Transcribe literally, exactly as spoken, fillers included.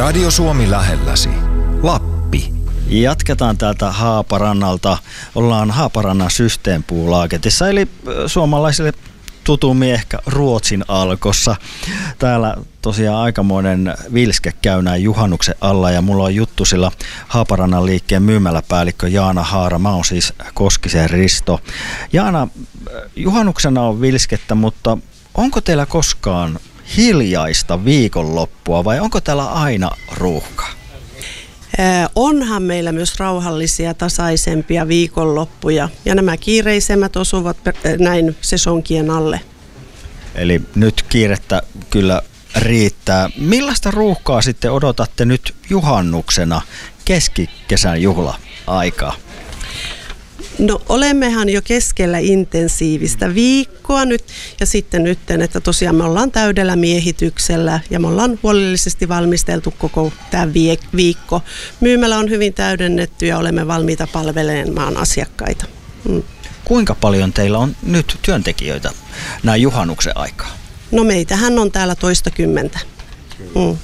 Radio Suomi lähelläsi. Lappi. Jatketaan täältä Haaparannalta. Ollaan Haaparannan Systembolagetissa, eli suomalaisille tutummin ehkä Ruotsin Alkossa. Täällä tosiaan aikamoinen vilske käy näin juhannuksen alla ja mulla on juttu sillä Haaparannan liikkeen myymäläpäällikkö Jaana Haara. Mä oon siis Koskisen Risto. Jaana, juhannuksena on vilskettä, mutta onko teillä koskaan hiljaista viikonloppua vai onko täällä aina ruuhka? Onhan meillä myös rauhallisia, tasaisempia viikonloppuja ja nämä kiireisemmät osuvat näin sesonkien alle. Eli nyt kiirettä kyllä riittää. Millaista ruuhkaa sitten odotatte nyt juhannuksena keskikesän juhla-aikaa? No olemmehan jo keskellä intensiivistä viikkoa nyt ja sitten nyt, että tosiaan me ollaan täydellä miehityksellä ja me ollaan huolellisesti valmisteltu koko tämä viikko. Myymälä on hyvin täydennetty ja olemme valmiita palvelemaan asiakkaita. Mm. Kuinka paljon teillä on nyt työntekijöitä näin juhannuksen aikaa? No meitähän on täällä toista kymmentä. Mm.